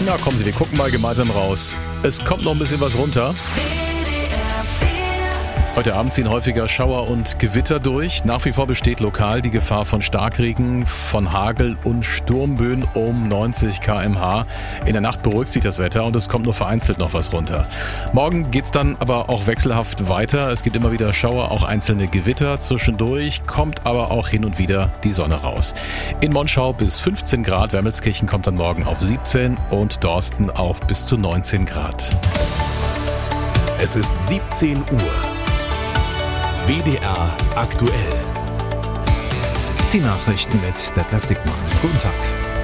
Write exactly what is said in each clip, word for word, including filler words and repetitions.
Na kommen Sie, wir gucken mal gemeinsam raus. Es kommt noch ein bisschen was runter. Heute Abend ziehen häufiger Schauer und Gewitter durch. Nach wie vor besteht lokal die Gefahr von Starkregen, von Hagel und Sturmböen um neunzig Kilometer pro Stunde. In der Nacht beruhigt sich das Wetter und es kommt nur vereinzelt noch was runter. Morgen geht's dann aber auch wechselhaft weiter. Es gibt immer wieder Schauer, auch einzelne Gewitter. Zwischendurch kommt aber auch hin und wieder die Sonne raus. In Monschau bis fünfzehn Grad, Wermelskirchen kommt dann morgen auf siebzehn und Dorsten auf bis zu neunzehn Grad. Es ist siebzehn Uhr. W D R aktuell. Die Nachrichten mit Detlef Dickmann. Guten Tag.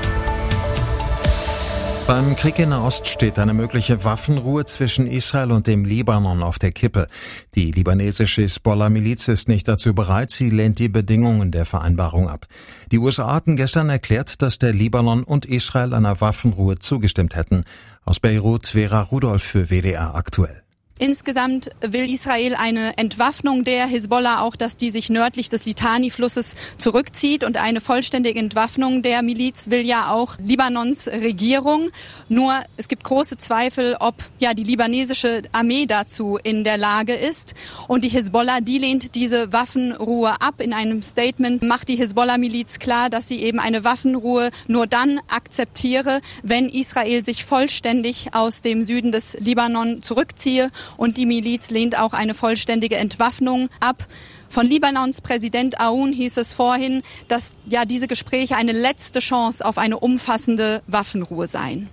Beim Krieg in Nahost steht eine mögliche Waffenruhe zwischen Israel und dem Libanon auf der Kippe. Die libanesische Hisbollah-Miliz ist nicht dazu bereit, sie lehnt die Bedingungen der Vereinbarung ab. Die U S A hatten gestern erklärt, dass der Libanon und Israel einer Waffenruhe zugestimmt hätten. Aus Beirut Vera Rudolph für W D R aktuell. Insgesamt will Israel eine Entwaffnung der Hisbollah, auch dass die sich nördlich des Litani-Flusses zurückzieht. Und eine vollständige Entwaffnung der Miliz will ja auch Libanons Regierung. Nur es gibt große Zweifel, ob ja die libanesische Armee dazu in der Lage ist. Und die Hisbollah, die lehnt diese Waffenruhe ab. In einem Statement macht die Hisbollah-Miliz klar, dass sie eben eine Waffenruhe nur dann akzeptiere, wenn Israel sich vollständig aus dem Süden des Libanon zurückziehe. Und die Miliz lehnt auch eine vollständige Entwaffnung ab. Von Libanons Präsident Aoun hieß es vorhin, dass ja diese Gespräche eine letzte Chance auf eine umfassende Waffenruhe seien.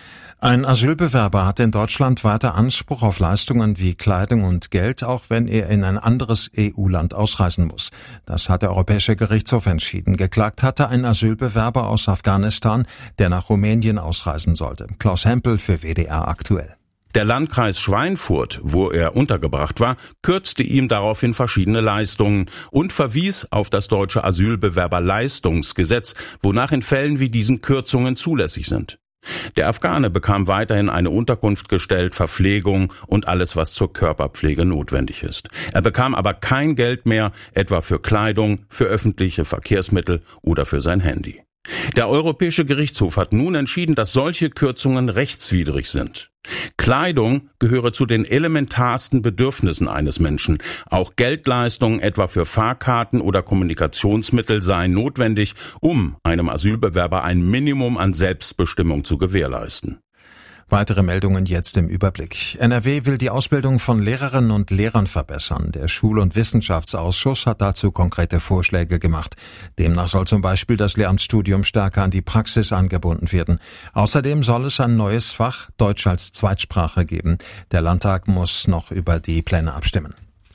Ein Asylbewerber hat in Deutschland weiter Anspruch auf Leistungen wie Kleidung und Geld, auch wenn er in ein anderes E U-Land ausreisen muss. Das hat der Europäische Gerichtshof entschieden. Geklagt hatte ein Asylbewerber aus Afghanistan, der nach Rumänien ausreisen sollte. Klaus Hempel für W D R aktuell. Der Landkreis Schweinfurt, wo er untergebracht war, kürzte ihm daraufhin verschiedene Leistungen und verwies auf das deutsche Asylbewerberleistungsgesetz, wonach in Fällen wie diesen Kürzungen zulässig sind. Der Afghane bekam weiterhin eine Unterkunft gestellt, Verpflegung und alles, was zur Körperpflege notwendig ist. Er bekam aber kein Geld mehr, etwa für Kleidung, für öffentliche Verkehrsmittel oder für sein Handy. Der Europäische Gerichtshof hat nun entschieden, dass solche Kürzungen rechtswidrig sind. Kleidung gehöre zu den elementarsten Bedürfnissen eines Menschen. Auch Geldleistungen, etwa für Fahrkarten oder Kommunikationsmittel, seien notwendig, um einem Asylbewerber ein Minimum an Selbstbestimmung zu gewährleisten. Weitere Meldungen jetzt im Überblick. N R W will die Ausbildung von Lehrerinnen und Lehrern verbessern. Der Schul- und Wissenschaftsausschuss hat dazu konkrete Vorschläge gemacht. Demnach soll zum Beispiel das Lehramtsstudium stärker an die Praxis angebunden werden. Außerdem soll es ein neues Fach Deutsch als Zweitsprache geben. Der Landtag muss noch über die Pläne abstimmen.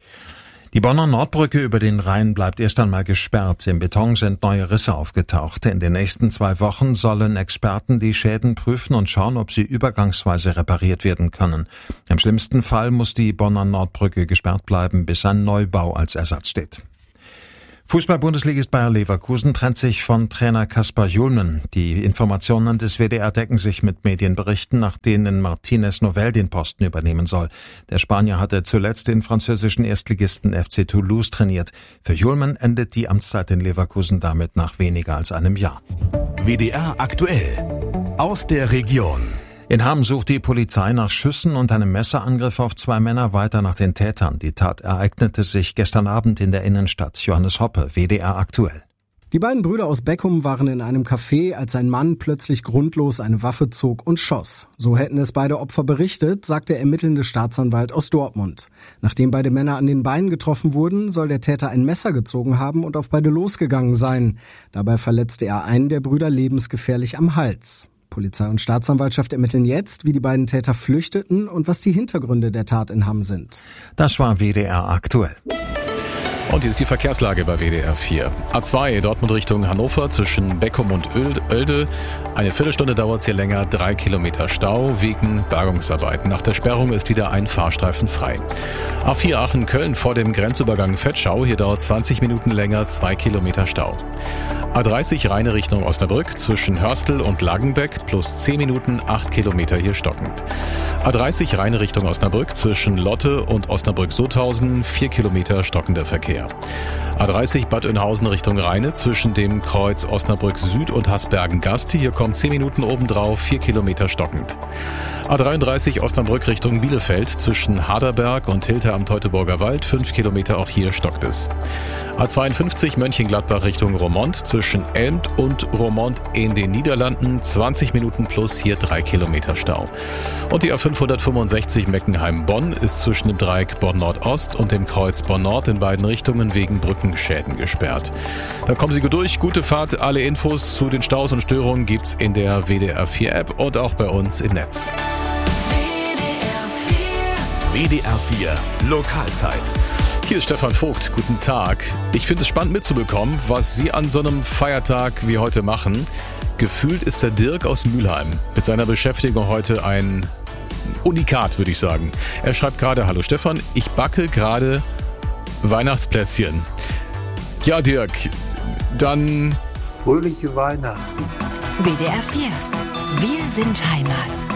Die Bonner Nordbrücke über den Rhein bleibt erst einmal gesperrt. Im Beton sind neue Risse aufgetaucht. In den nächsten zwei Wochen sollen Experten die Schäden prüfen und schauen, ob sie übergangsweise repariert werden können. Im schlimmsten Fall muss die Bonner Nordbrücke gesperrt bleiben, bis ein Neubau als Ersatz steht. Fußball-Bundesligist Bayer Leverkusen trennt sich von Trainer Kaspar Hjulmen. Die Informationen des W D R decken sich mit Medienberichten, nach denen Martinez Novell den Posten übernehmen soll. Der Spanier hatte zuletzt den französischen Erstligisten F C Toulouse trainiert. Für Hjulmen endet die Amtszeit in Leverkusen damit nach weniger als einem Jahr. W D R aktuell. Aus der Region. In Hamm sucht die Polizei nach Schüssen und einem Messerangriff auf zwei Männer weiter nach den Tätern. Die Tat ereignete sich gestern Abend in der Innenstadt. Johannes Hoppe, W D R aktuell. Die beiden Brüder aus Beckum waren in einem Café, als ein Mann plötzlich grundlos eine Waffe zog und schoss. So hätten es beide Opfer berichtet, sagt der ermittelnde Staatsanwalt aus Dortmund. Nachdem beide Männer an den Beinen getroffen wurden, soll der Täter ein Messer gezogen haben und auf beide losgegangen sein. Dabei verletzte er einen der Brüder lebensgefährlich am Hals. Polizei und Staatsanwaltschaft ermitteln jetzt, wie die beiden Täter flüchteten und was die Hintergründe der Tat in Hamm sind. Das war W D R aktuell. Und hier ist die Verkehrslage bei W D R vier. A zwei Dortmund Richtung Hannover zwischen Beckum und Oelde. Eine Viertelstunde dauert es hier länger, drei Kilometer Stau wegen Bergungsarbeiten. Nach der Sperrung ist wieder ein Fahrstreifen frei. A vier Aachen-Köln vor dem Grenzübergang Vetschau. Hier dauert zwanzig Minuten länger, zwei Kilometer Stau. A dreißig Rheine Richtung Osnabrück zwischen Hörstel und Langenbeck plus zehn Minuten, acht Kilometer hier stockend. A dreißig Rheine Richtung Osnabrück zwischen Lotte und Osnabrück-Sothausen, vier Kilometer stockender Verkehr. Verkehr. A dreißig Bad Oeynhausen Richtung Rheine zwischen dem Kreuz Osnabrück Süd und Hasbergen-Gasti. Hier kommen zehn Minuten obendrauf, vier Kilometer stockend. A dreiunddreißig Osnabrück Richtung Bielefeld zwischen Harderberg und Hilter am Teutoburger Wald, fünf Kilometer, auch hier stockt es. A zweiundfünfzig Mönchengladbach Richtung Roermond zwischen Elmt und Roermond in den Niederlanden, zwanzig Minuten plus, hier drei Kilometer Stau. Und die A fünfhundertfünfundsechzig Meckenheim-Bonn ist zwischen dem Dreieck Bonn-Nord-Ost und dem Kreuz Bonn-Nord in beiden Richtungen wegen Brückenschäden gesperrt. Dann kommen Sie gut durch, gute Fahrt. Alle Infos zu den Staus und Störungen gibt's in der W D R vier App und auch bei uns im Netz. W D R vier Lokalzeit. Hier ist Stefan Vogt, guten Tag. Ich finde es spannend mitzubekommen, was Sie an so einem Feiertag wie heute machen. Gefühlt ist der Dirk aus Mülheim mit seiner Beschäftigung heute ein Unikat, würde ich sagen. Er schreibt gerade: Hallo Stefan, ich backe gerade Weihnachtsplätzchen. Ja, Dirk, dann fröhliche Weihnachten. W D R vier. Wir sind Heimat.